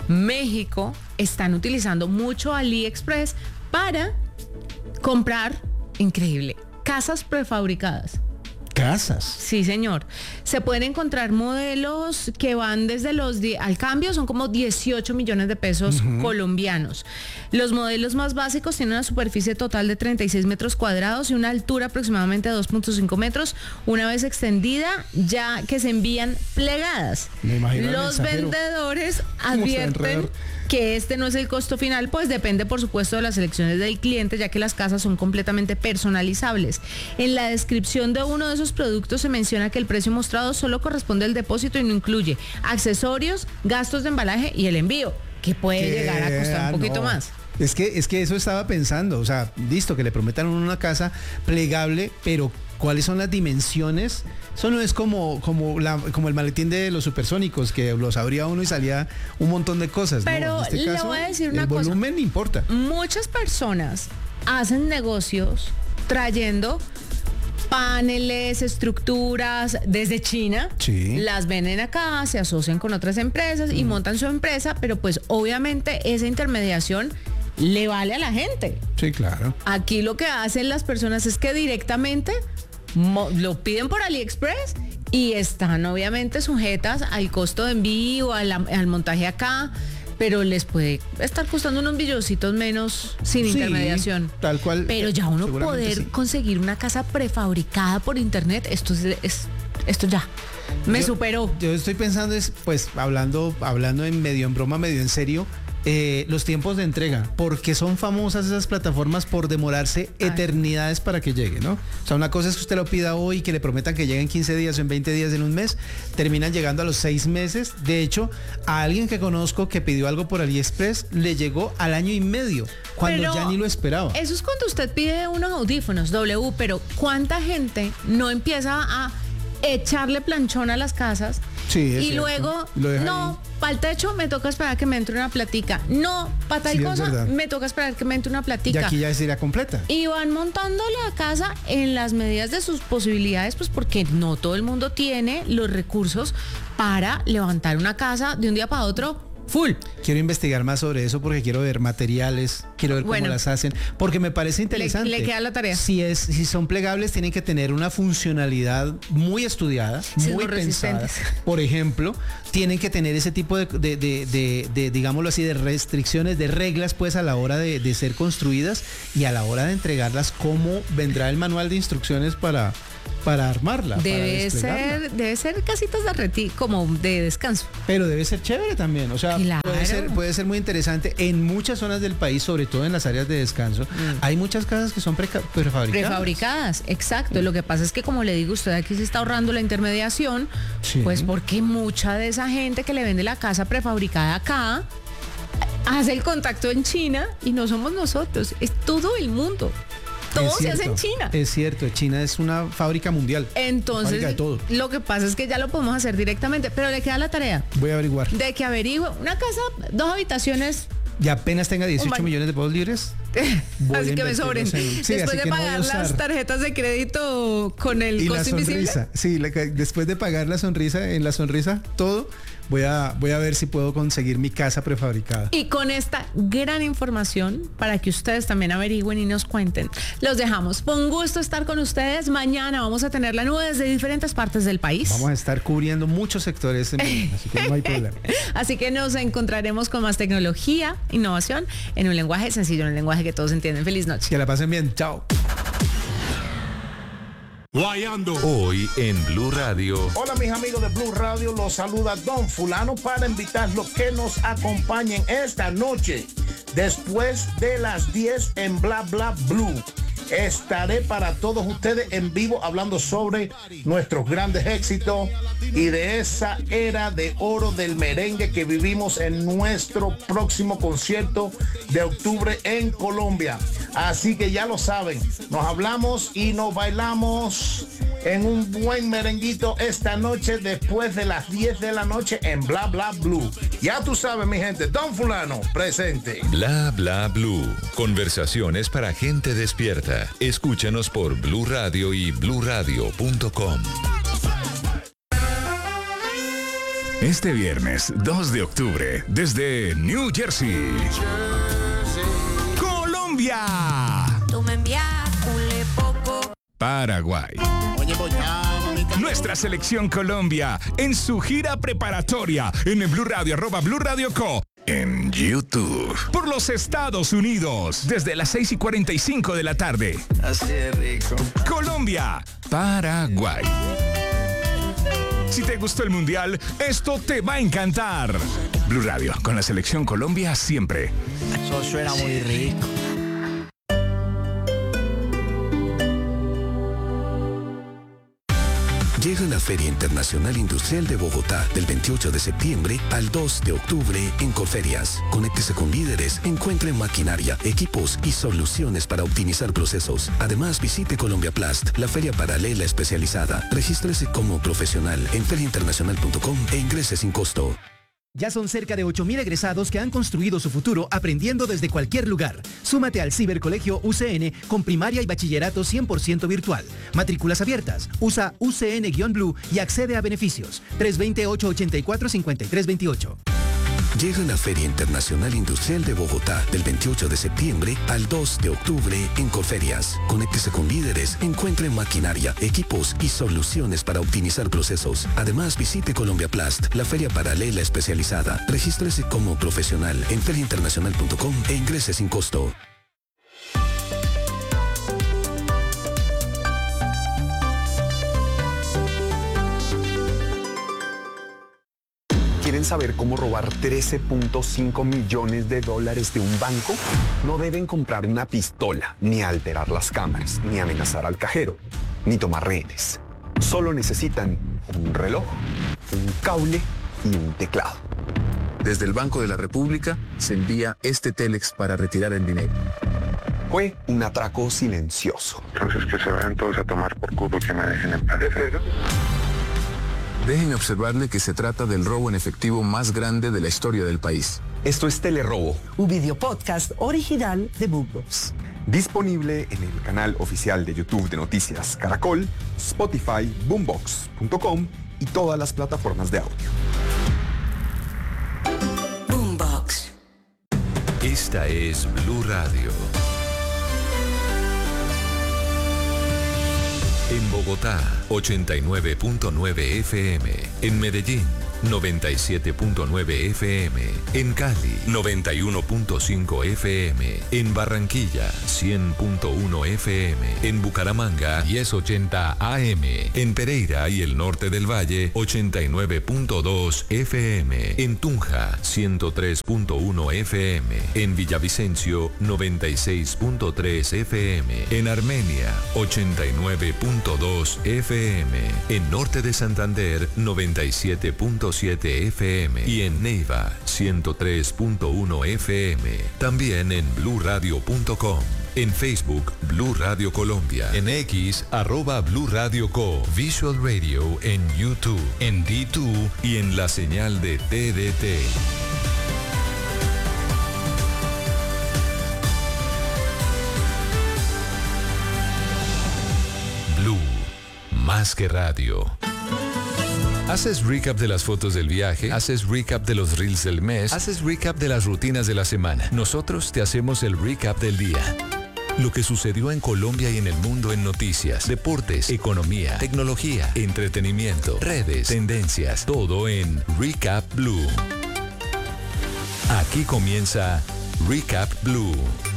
México están utilizando mucho AliExpress para comprar, increíble, casas prefabricadas. Casas. Sí, señor. Se pueden encontrar modelos que van desde los... die- al cambio son como dieciocho millones de pesos uh-huh. colombianos. Los modelos más básicos tienen una superficie total de treinta y seis metros cuadrados y una altura aproximadamente de dos punto cinco metros. Una vez extendida, ya que se envían plegadas. Me imagino Los vendedores advierten que este no es el costo final, pues depende por supuesto de las elecciones del cliente, ya que las casas son completamente personalizables. En la descripción de uno de esos productos se menciona que el precio mostrado solo corresponde al depósito y no incluye accesorios, gastos de embalaje y el envío, que puede ¿Qué? llegar a costar un poquito No. más. Es que, es que eso estaba pensando, o sea, listo, que le prometan una casa plegable, pero ¿cuáles son las dimensiones? Eso no es como, como, la, como el maletín de los supersónicos, que los abría uno y salía un montón de cosas. Pero ¿no? En este le caso, voy a decir una el cosa. volumen importa. Muchas personas hacen negocios trayendo paneles, estructuras desde China, sí. las venden acá, se asocian con otras empresas y mm. montan su empresa, pero pues obviamente esa intermediación le vale a la gente. Sí, claro. Aquí lo que hacen las personas es que directamente mo- lo piden por AliExpress y están obviamente sujetas al costo de envío, a la- al montaje acá, pero les puede estar costando unos billocitos menos sin Sí, intermediación. Tal cual. Pero ya uno poder sí. conseguir una casa prefabricada por internet, esto es, es esto ya me yo, superó. Yo estoy pensando es, pues, hablando, hablando en medio en broma, medio en serio, eh, los tiempos de entrega, porque son famosas esas plataformas por demorarse Ay. eternidades para que llegue, ¿no? O sea, una cosa es que usted lo pida hoy y que le prometan que llegue en quince días o en veinte días, en un mes, terminan llegando a los seis meses. De hecho, a alguien que conozco que pidió algo por AliExpress, le llegó al año y medio, cuando pero ya ni lo esperaba. Eso es cuando usted pide unos audífonos, W, pero ¿cuánta gente no empieza a echarle planchón a las casas? Sí, y cierto. luego, Lo no, para el techo me toca esperar que me entre una platica. No, para tal Sí, es cosa verdad. me toca esperar que me entre una Y platica. aquí ya es irá completa. Y van montando la casa en las medidas de sus posibilidades, pues porque no todo el mundo tiene los recursos para levantar una casa de un día para otro full. Quiero investigar más sobre eso porque quiero ver materiales, quiero ver Bueno. cómo las hacen, porque me parece interesante. Le- le queda la tarea. Si es, si son plegables, tienen que tener una funcionalidad muy estudiada, muy pensada. Sismorresistentes. Por ejemplo, tienen que tener ese tipo de, de, de, de- de, digámoslo así, de restricciones, de reglas, pues a la hora de, de ser construidas y a la hora de entregarlas, cómo vendrá el manual de instrucciones para, para armarla. para Debe desplegarla. ser, debe ser casitas de reti, como de descanso. Pero debe ser chévere también, o sea, Claro. puede ser, puede ser muy interesante. En muchas zonas del país, sobre todo en las áreas de descanso, mm. hay muchas casas que son preca- prefabricadas. Prefabricadas, exacto. Mm. Lo que pasa es que, como le digo, usted aquí se está ahorrando la intermediación, Sí. pues porque mucha de esa gente que le vende la casa prefabricada acá hace el contacto en China y no somos nosotros, es todo el mundo. Todo Es se hace en cierto, China. Es cierto, China es una fábrica mundial. Entonces, Fábrica de todo. lo que pasa es que ya lo podemos hacer directamente, pero le queda la tarea Voy a averiguar. de que averigüe una casa, dos habitaciones, Y apenas tenga dieciocho baño. millones de pesos libres, voy así a que me invertirlos sobren. en- sí, Después así de que no voy a pagar las usar. tarjetas de crédito con el Y la costo invisible. sonrisa, sí, la que- después de pagar la sonrisa, en la sonrisa, todo, voy a, voy a ver si puedo conseguir mi casa prefabricada. Y con esta gran información, para que ustedes también averigüen y nos cuenten, los dejamos. Fue un gusto estar con ustedes. Mañana vamos a tener la nube desde diferentes partes del país. Vamos a estar cubriendo muchos sectores, en- así que no hay problema. Así que nos encontraremos con más tecnología, innovación, en un lenguaje sencillo, en un lenguaje que todos entienden. Feliz noche. Que la pasen bien, chao. Guayando. Hoy en Blue Radio. Hola mis amigos de Blue Radio, los saluda Don Fulano para invitarlos que nos acompañen esta noche después de las diez en Bla Bla Blue. Estaré para todos ustedes en vivo hablando sobre nuestros grandes éxitos y de esa era de oro del merengue que vivimos en nuestro próximo concierto de octubre en Colombia. Así que ya lo saben, nos hablamos y nos bailamos en un buen merenguito esta noche después de las diez de la noche en Bla Bla Blue. Ya tú sabes, mi gente, Don Fulano presente. Bla Bla Blue. Conversaciones para gente despierta. Escúchanos por Blue Radio y blue radio punto com. Este viernes dos de octubre, desde New Jersey, Colombia, Tú me envías un poco. Paraguay, Oye, voy a Nuestra selección Colombia en su gira preparatoria en el Blue Radio, arroba Blue Radio Co. En YouTube. Por los Estados Unidos, desde las seis y cuarenta y cinco de la tarde. Así de rico. Colombia, Paraguay. Si te gustó el Mundial, esto te va a encantar. Blue Radio, con la selección Colombia siempre. Eso suena muy rico. Llega la Feria Internacional Industrial de Bogotá del veintiocho de septiembre al dos de octubre en Colferias. Conéctese con líderes, encuentre maquinaria, equipos y soluciones para optimizar procesos. Además, visite Colombia Plast, la feria paralela especializada. Regístrese como profesional en feria internacional punto com e ingrese sin costo. Ya son cerca de ocho mil egresados que han construido su futuro aprendiendo desde cualquier lugar. Súmate al Cibercolegio U C N con primaria y bachillerato cien por ciento virtual. Matrículas abiertas. Usa U C N-Blue y accede a beneficios. tres dos cero, ocho ocho cuatro, cinco tres dos ocho. Llega la Feria Internacional Industrial de Bogotá del veintiocho de septiembre al dos de octubre en Colferias. Conéctese con líderes, encuentre maquinaria, equipos y soluciones para optimizar procesos. Además, visite Colombia Plast, la feria paralela especializada. Regístrese como profesional en feria internacional punto com e ingrese sin costo. ¿Quieren saber cómo robar trece punto cinco millones de dólares de un banco? No deben comprar una pistola, ni alterar las cámaras, ni amenazar al cajero, ni tomar rehenes. Solo necesitan un reloj, un cable y un teclado. Desde el Banco de la República se envía este Telex para retirar el dinero. Fue un atraco silencioso. Entonces que se vayan todos a tomar por culo, que me dejen en paz. Déjenme observarle que se trata del robo en efectivo más grande de la historia del país. Esto es Telerobo, un video podcast original de Boombox. Disponible en el canal oficial de YouTube de Noticias Caracol, Spotify, boombox punto com y todas las plataformas de audio. Boombox. Esta es Blue Radio. En Bogotá, ochenta y nueve punto nueve F M. En Medellín, noventa y siete punto nueve F M. En Cali, noventa y uno punto cinco F M. En Barranquilla, cien punto uno F M. En Bucaramanga, diez ochenta A M. En Pereira y el norte del Valle, ochenta y nueve punto dos F M. En Tunja, ciento tres punto uno F M. En Villavicencio, noventa y seis punto tres F M. En Armenia, ochenta y nueve punto dos F M. En norte de Santander, noventa y siete punto siete F M. Y en Neiva, ciento tres punto uno F M. También en blue radio punto com. En Facebook, Blue Radio Colombia. En X, arroba Blue Radio Co. Visual Radio en YouTube, en D dos y en la señal de T D T. Blue, más que radio. ¿Haces recap de las fotos del viaje? ¿Haces recap de los reels del mes? ¿Haces recap de las rutinas de la semana? Nosotros te hacemos el recap del día. Lo que sucedió en Colombia y en el mundo en noticias, deportes, economía, tecnología, entretenimiento, redes, tendencias, todo en Recap Blue. Aquí comienza Recap Blue.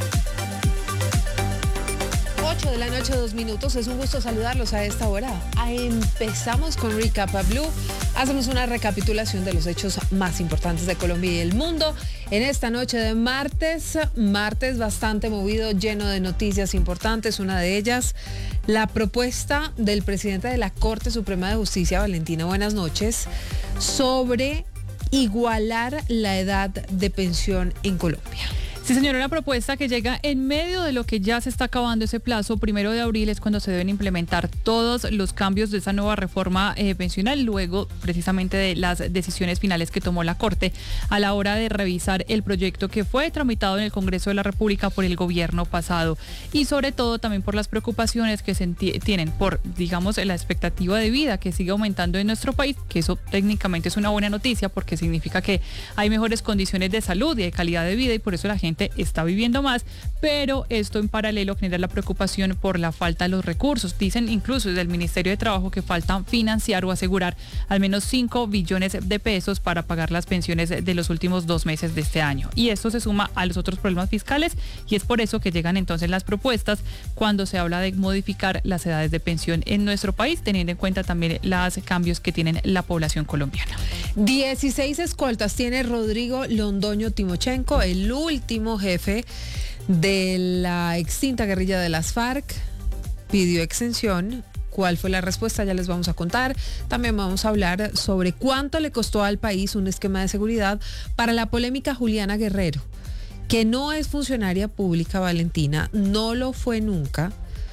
ocho de la noche, dos minutos. Es un gusto saludarlos a esta hora. Empezamos con Recap Blue. Hacemos una recapitulación de los hechos más importantes de Colombia y el mundo en esta noche de martes. Martes bastante movido, lleno de noticias importantes. Una de ellas, la propuesta del presidente de la Corte Suprema de Justicia, Valentina, buenas noches, sobre igualar la edad de pensión en Colombia. Sí, señora, una propuesta que llega en medio de lo que ya se está acabando ese plazo. Primero de abril es cuando se deben implementar todos los cambios de esa nueva reforma eh, pensional, luego precisamente de las decisiones finales que tomó la Corte a la hora de revisar el proyecto que fue tramitado en el Congreso de la República por el gobierno pasado, y sobre todo también por las preocupaciones que se tienen por, digamos, la expectativa de vida que sigue aumentando en nuestro país, que eso técnicamente es una buena noticia porque significa que hay mejores condiciones de salud y de calidad de vida, y por eso la gente gente está viviendo más, pero esto en paralelo genera la preocupación por la falta de los recursos. Dicen incluso desde el Ministerio de Trabajo que falta financiar o asegurar al menos cinco billones de pesos para pagar las pensiones de los últimos dos meses de este año. Y esto se suma a los otros problemas fiscales y es por eso que llegan entonces las propuestas cuando se habla de modificar las edades de pensión en nuestro país, teniendo en cuenta también los cambios que tienen la población colombiana. dieciséis escoltas tiene Rodrigo Londoño Timochenko, el último jefe de la extinta guerrilla de las FARC. Pidió exención. ¿Cuál fue la respuesta? Ya les vamos a contar. También vamos a hablar sobre cuánto le costó al país un esquema de seguridad para la polémica Juliana Guerrero, que no es funcionaria pública, Valentina, no lo fue nunca.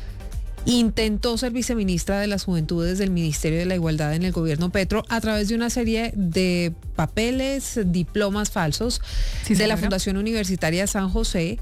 Intentó ser viceministra de las Juventudes del Ministerio de la Igualdad en el gobierno Petro a través de una serie de papeles, diplomas falsos sí, de la Fundación Universitaria San José.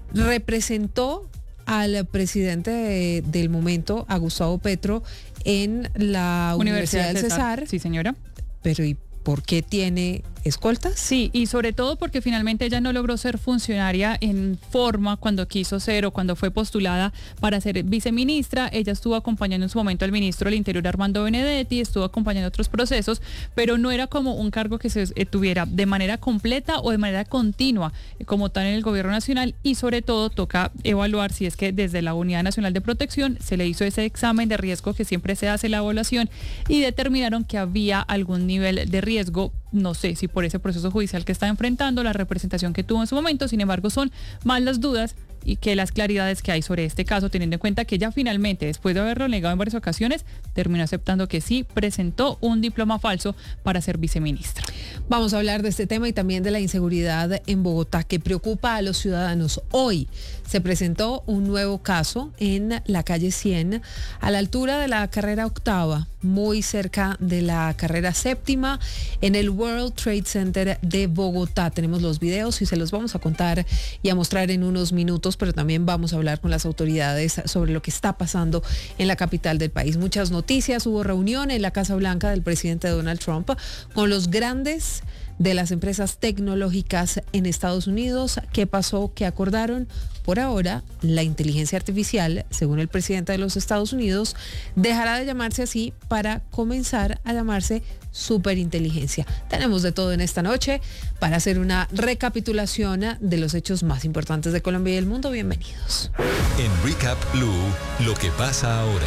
Representó al presidente de, del momento, a Gustavo Petro, en la Universidad, Universidad del Cesar. Cesar. Sí, señora. Pero ¿y por qué tiene escoltas? Sí, y sobre todo porque finalmente ella no logró ser funcionaria en forma cuando quiso ser o cuando fue postulada para ser viceministra. Ella estuvo acompañando en su momento al ministro del Interior, Armando Benedetti, estuvo acompañando otros procesos, pero no era como un cargo que se eh, tuviera de manera completa o de manera continua eh, como tal en el gobierno nacional, y sobre todo toca evaluar si es que desde la Unidad Nacional de Protección se le hizo ese examen de riesgo que siempre se hace la evaluación y determinaron que había algún nivel de riesgo. No sé si por ese proceso judicial que está enfrentando, la representación que tuvo en su momento. Sin embargo, son más las dudas y que las claridades que hay sobre este caso, teniendo en cuenta que ella finalmente, después de haberlo negado en varias ocasiones, terminó aceptando que sí presentó un diploma falso para ser viceministra. Vamos a hablar de este tema y también de la inseguridad en Bogotá, que preocupa a los ciudadanos. Hoy se presentó un nuevo caso en la calle cien, a la altura de la carrera octava, muy cerca de la carrera séptima, en el World Trade Center de Bogotá. Tenemos los videos y se los vamos a contar y a mostrar en unos minutos, pero también vamos a hablar con las autoridades sobre lo que está pasando en la capital del país. Muchas noticias. Hubo reunión en la Casa Blanca del presidente Donald Trump con los grandes de las empresas tecnológicas en Estados Unidos. ¿Qué pasó? ¿Qué acordaron? Por ahora, la inteligencia artificial, según el presidente de los Estados Unidos, dejará de llamarse así para comenzar a llamarse superinteligencia. Tenemos de todo en esta noche para hacer una recapitulación de los hechos más importantes de Colombia y el mundo. Bienvenidos. En Recap Blue, lo que pasa ahora.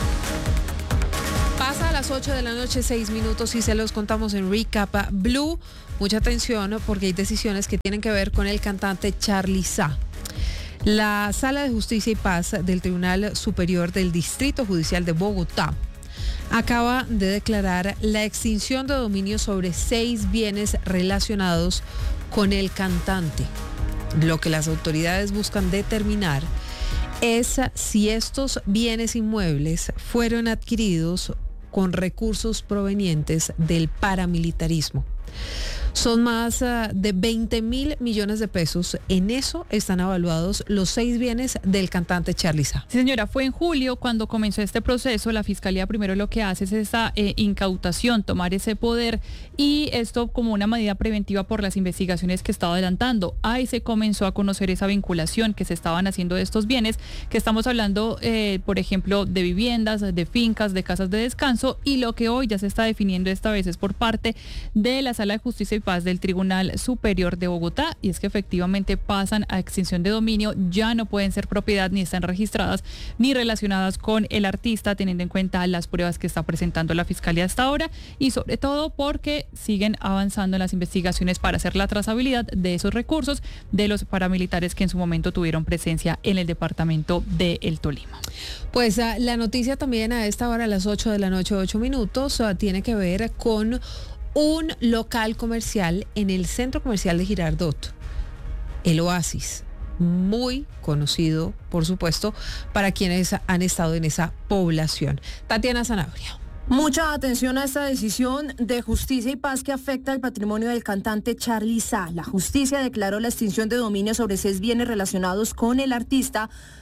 Pasa a las ocho de la noche, seis minutos, y se los contamos en Recap Blue. Mucha atención porque hay decisiones que tienen que ver con el cantante Charly Sa. La Sala de Justicia y Paz del Tribunal Superior del Distrito Judicial de Bogotá acaba de declarar la extinción de dominio sobre seis bienes relacionados con el cantante. Lo que las autoridades buscan determinar es si estos bienes inmuebles fueron adquiridos con recursos provenientes del paramilitarismo. Son más uh, de veinte mil millones de pesos. En eso están evaluados los seis bienes del cantante Charly Sa. Sí, señora, fue en julio cuando comenzó este proceso. La Fiscalía primero lo que hace es esa eh, incautación, tomar ese poder, y esto como una medida preventiva por las investigaciones que estaba adelantando. Ahí se comenzó a conocer esa vinculación que se estaban haciendo de estos bienes, que estamos hablando, eh, por ejemplo, de viviendas, de fincas, de casas de descanso, y lo que hoy ya se está definiendo esta vez es por parte de la Sala de Justicia y Paz del Tribunal Superior de Bogotá, y es que efectivamente pasan a extinción de dominio, ya no pueden ser propiedad ni están registradas ni relacionadas con el artista, teniendo en cuenta las pruebas que está presentando la Fiscalía hasta ahora, y sobre todo porque siguen avanzando en las investigaciones para hacer la trazabilidad de esos recursos de los paramilitares que en su momento tuvieron presencia en el departamento de El Tolima. Pues uh, la noticia también a esta hora, a las ocho de la noche, ocho minutos, uh, tiene que ver con un local comercial en el centro comercial de Girardot, el Oasis, muy conocido, por supuesto, para quienes han estado en esa población. Tatiana Zanabria. Mucha atención a esta decisión de Justicia y Paz que afecta el patrimonio del cantante Charly Sa. La justicia declaró la extinción de dominio sobre seis bienes relacionados con el artista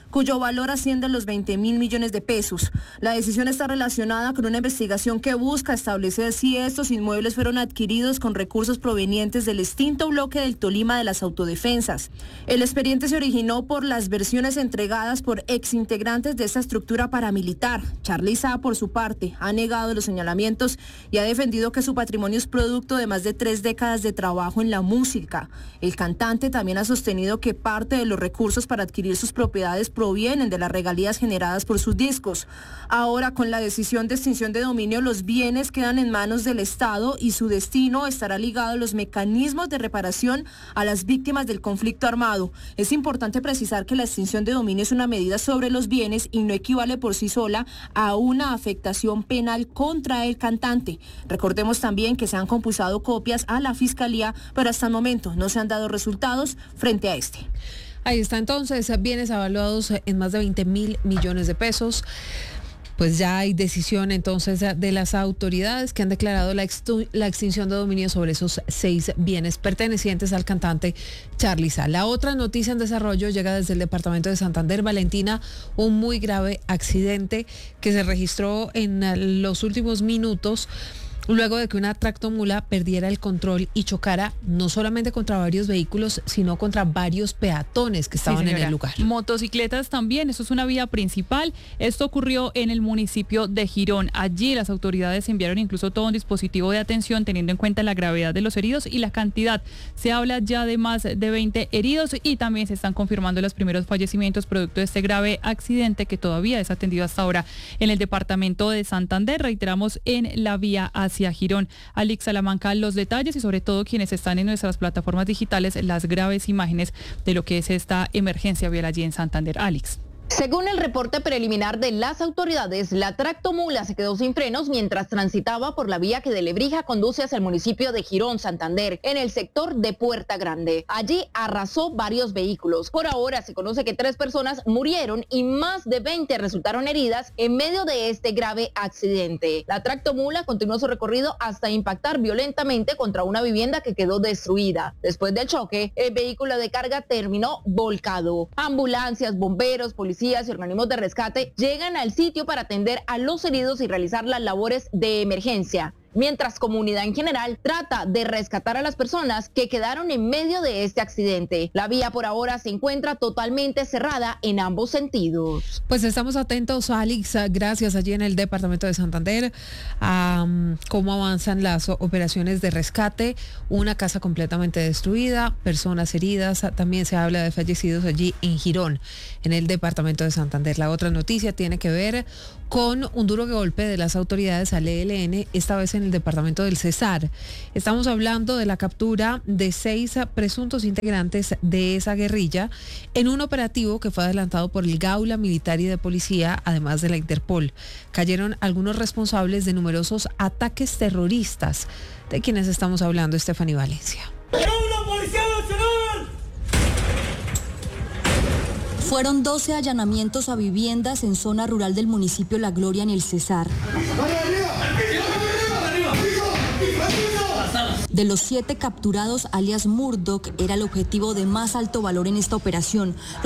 cuyo valor asciende a los veinte mil millones de pesos. La decisión está relacionada con una investigación que busca establecer si estos inmuebles fueron adquiridos con recursos provenientes del extinto bloque del Tolima de las Autodefensas. El expediente se originó por las versiones entregadas por exintegrantes de esta estructura paramilitar. Charly Sá, por su parte, ha negado los señalamientos y ha defendido que su patrimonio es producto de más de tres décadas de trabajo en la música. El cantante también ha sostenido que parte de los recursos para adquirir sus propiedades provienen de las regalías generadas por sus discos. Ahora, con la decisión de extinción de dominio, los bienes quedan en manos del Estado y su destino estará ligado a los mecanismos de reparación a las víctimas del conflicto armado. Es importante precisar que la extinción de dominio es una medida sobre los bienes y no equivale por sí sola a una afectación penal contra el cantante. Recordemos también que se han compulsado copias a la Fiscalía, pero hasta el momento no se han dado resultados frente a este. Ahí está entonces, bienes evaluados en más de veinte mil millones de pesos. Pues ya hay decisión entonces de las autoridades que han declarado la, extu- la extinción de dominio sobre esos seis bienes pertenecientes al cantante Charly Sá. La otra noticia en desarrollo llega desde el departamento de Santander. Valentina, un muy grave accidente que se registró en los últimos minutos luego de que una tractomula perdiera el control y chocara no solamente contra varios vehículos, sino contra varios peatones que estaban sí, en el lugar. Motocicletas también, eso es una vía principal. Esto ocurrió en el municipio de Girón. Allí las autoridades enviaron incluso todo un dispositivo de atención teniendo en cuenta la gravedad de los heridos y la cantidad. Se habla ya de más de veinte heridos y también se están confirmando los primeros fallecimientos producto de este grave accidente que todavía es atendido hasta ahora en el departamento de Santander. Reiteramos, en la vía hacia hacia Girón. Alex Salamanca, los detalles y sobre todo quienes están en nuestras plataformas digitales, las graves imágenes de lo que es esta emergencia vial allí en Santander. Alex. Según el reporte preliminar de las autoridades, la tractomula se quedó sin frenos mientras transitaba por la vía que de Lebrija conduce hacia el municipio de Girón, Santander, en el sector de Puerta Grande. Allí arrasó varios vehículos. Por ahora se conoce que tres personas murieron y más de veinte resultaron heridas en medio de este grave accidente. La tractomula continuó su recorrido hasta impactar violentamente contra una vivienda que quedó destruida. Después del choque, el vehículo de carga terminó volcado. Ambulancias, bomberos, policías y organismos de rescate llegan al sitio para atender a los heridos y realizar las labores de emergencia, mientras comunidad en general trata de rescatar a las personas que quedaron en medio de este accidente. La vía por ahora se encuentra totalmente cerrada en ambos sentidos. Pues estamos atentos, Alex, gracias allí en el departamento de Santander, a um, cómo avanzan las operaciones de rescate. Una casa completamente destruida, personas heridas, también se habla de fallecidos allí en Girón, en el departamento de Santander. La otra noticia tiene que ver con un duro golpe de las autoridades al E L N, esta vez en el departamento del Cesar. Estamos hablando de la captura de seis presuntos integrantes de esa guerrilla en un operativo que fue adelantado por el Gaula Militar y de Policía, además de la Interpol. Cayeron algunos responsables de numerosos ataques terroristas, de quienes estamos hablando, Stephanie Valencia. Fueron doce allanamientos a viviendas en zona rural del municipio La Gloria en el Cesar. De los siete capturados, alias Murdoch era el objetivo de más alto valor en esta operación.